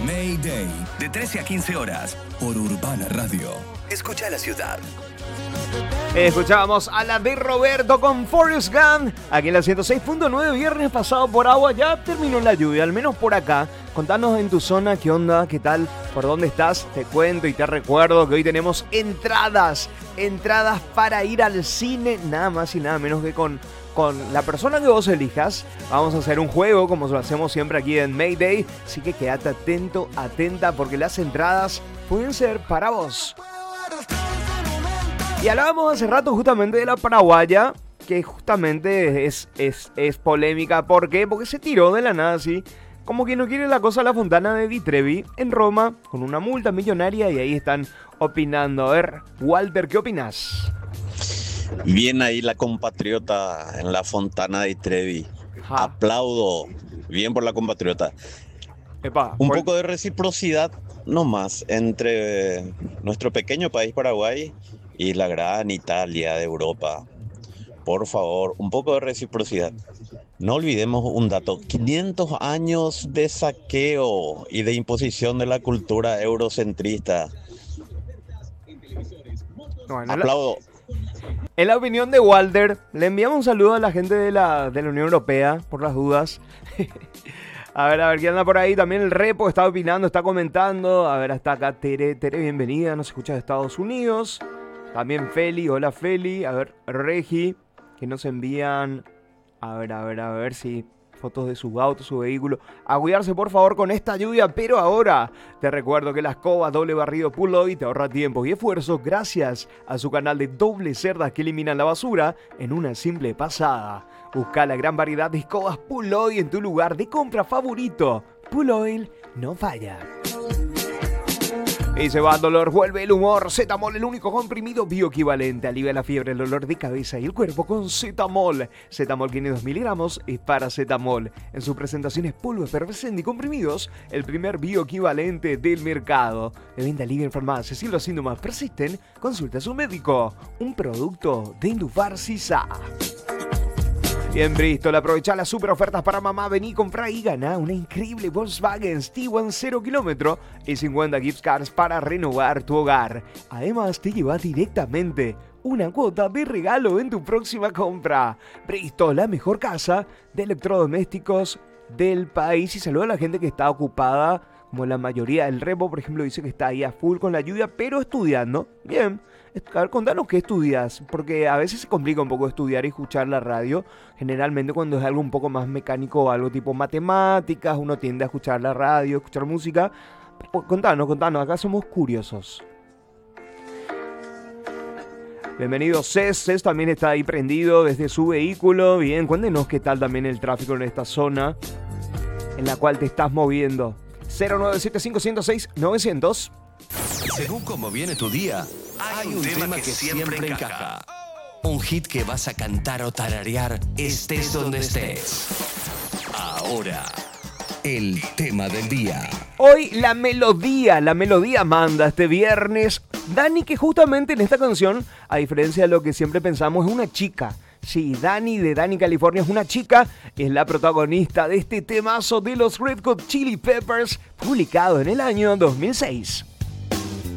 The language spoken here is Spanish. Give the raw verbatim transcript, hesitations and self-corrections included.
Mayday, de trece a quince horas, por Urbana Radio. Escucha la ciudad. Escuchábamos a la de Roberto con Forrest Gump, aquí en la ciento seis punto nueve, viernes pasado por agua, ya terminó la lluvia, al menos por acá. Contanos en tu zona, qué onda, qué tal, por dónde estás, te cuento y te recuerdo que hoy tenemos entradas, entradas para ir al cine, nada más y nada menos que con, con la persona que vos elijas. Vamos a hacer un juego como lo hacemos siempre aquí en Mayday, así que quédate atento, atenta, porque las entradas pueden ser para vos. Y hablábamos hace rato justamente de la paraguaya, que justamente es, es, es polémica. ¿Por qué? Porque se tiró de la nada así, como que no quiere la cosa a la Fontana de Di Trevi en Roma, con una multa millonaria, y ahí están opinando. A ver, Walter, ¿qué opinas? Bien ahí la compatriota en la Fontana de Di Trevi. Ja. Aplaudo. Bien por la compatriota. Epa, Un por... poco de reciprocidad nomás entre nuestro pequeño país Paraguay y la gran Italia de Europa. Por favor, un poco de reciprocidad. No olvidemos un dato: quinientos años de saqueo y de imposición de la cultura eurocentrista. Bueno, Aplaudo. En la opinión de Walter, le enviamos un saludo a la gente de la, de la Unión Europea, por las dudas. A ver, a ver, ¿quién anda por ahí? También el Repo está opinando, está comentando. A ver, hasta acá Tere, Tere, bienvenida, nos escucha de Estados Unidos. También Feli, hola Feli. A ver, Regi, que nos envían, a ver, a ver, a ver si fotos de su auto, su vehículo. A cuidarse por favor con esta lluvia, pero ahora te recuerdo que la escoba doble barrido Puloy te ahorra tiempo y esfuerzo gracias a su canal de doble cerdas que eliminan la basura en una simple pasada. Busca la gran variedad de escobas Puloy en tu lugar de compra favorito. Puloy no falla. Y se va el dolor, vuelve el humor. Zetamol, el único comprimido bioequivalente. Alivia la fiebre, el dolor de cabeza y el cuerpo con Zetamol. Zetamol quinientos miligramos es paracetamol. En sus presentaciones polvo, efervescente y comprimidos, el primer bioequivalente del mercado. De venta libre en farmacias. Si los síntomas persisten, consulta a su médico. Un producto de Indufarcisa. Y en Bristol, aprovecha las super ofertas para mamá. Vení, comprá y gana una increíble Volkswagen Tiguan cero kilómetro y cincuenta gift cards para renovar tu hogar. Además, te lleva directamente una cuota de regalo en tu próxima compra. Bristol, la mejor casa de electrodomésticos del país. Y saluda a la gente que está ocupada, como la mayoría del Repo, por ejemplo, dice que está ahí a full con la lluvia, pero estudiando. Bien. A ver, contanos qué estudias, porque a veces se complica un poco estudiar y escuchar la radio. Generalmente cuando es algo un poco más mecánico o algo tipo matemáticas, uno tiende a escuchar la radio, escuchar música. Contanos, contanos, acá somos curiosos. Bienvenido Cés, Cés también está ahí prendido desde su vehículo. Bien, cuéntenos qué tal también el tráfico en esta zona en la cual te estás moviendo. cero nueve siete cinco cero seis nueve cero cero. Según cómo viene tu día, hay un tema que siempre encaja. Un hit que vas a cantar o tararear, estés donde estés. Ahora, el tema del día. Hoy la melodía, la melodía manda este viernes. Dani, que justamente en esta canción, a diferencia de lo que siempre pensamos, es una chica. Sí, Dani de Dani California es una chica, es la protagonista de este temazo de los Red Hot Chili Peppers, publicado en el año dos mil seis.